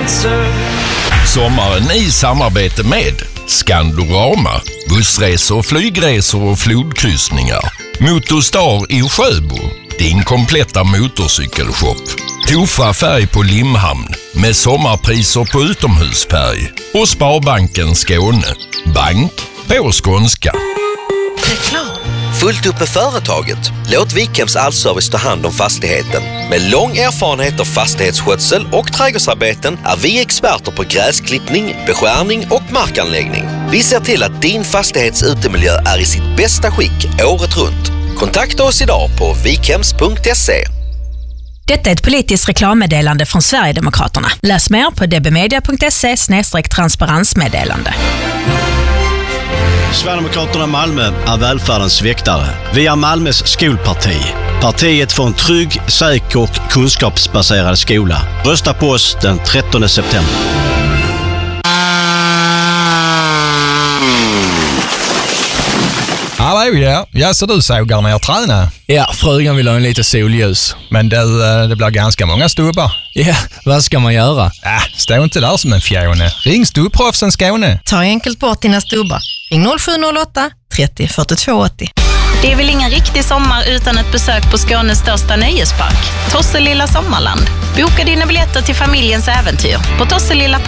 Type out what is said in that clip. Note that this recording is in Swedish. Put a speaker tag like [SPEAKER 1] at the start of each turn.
[SPEAKER 1] answer.
[SPEAKER 2] Sommaren i samarbete med Skandorama, bussresor, flygresor och flodkryssningar. Motorstar i Sjöbo, din kompletta motorcykelshop. Tofa färg på Limhamn med sommarpriser på utomhusfärg. Och Sparbanken Skåne, bank på skånska.
[SPEAKER 3] Reklam. Fullt upp med företaget. Låt Wikhems allservice ta hand om fastigheten. Med lång erfarenhet av fastighetsskötsel och trädgårdsarbeten är vi experter på gräsklippning, beskärning och markanläggning. Vi ser till att din fastighets utemiljö är i sitt bästa skick året runt. Kontakta oss idag på wikhems.se.
[SPEAKER 4] Detta är ett politiskt reklammeddelande från Sverigedemokraterna. Läs mer på dbmedia.se/transparensmeddelande.
[SPEAKER 5] Sverigedemokraterna Malmö är välfärdens väktare. Vi är Malmös skolparti. Partiet för en trygg, säker och kunskapsbaserad skola. Rösta på oss den 13 september.
[SPEAKER 6] Hallå, ja, så du sågar ner träna?
[SPEAKER 7] Ja, frugan vill ha en lite solljus.
[SPEAKER 6] Men det blir ganska många stubbar.
[SPEAKER 7] Ja, vad ska man göra?
[SPEAKER 6] Stå inte där som en fjone. Ring Stubbproffsen Skåne.
[SPEAKER 8] Ta enkelt bort dina stubbar. Ring 0708 30 42 80.
[SPEAKER 9] Det är väl ingen riktig sommar utan ett besök på Skånes största nöjespark, Tosselilla Sommarland. Boka dina biljetter till familjens äventyr på tosselilla.se.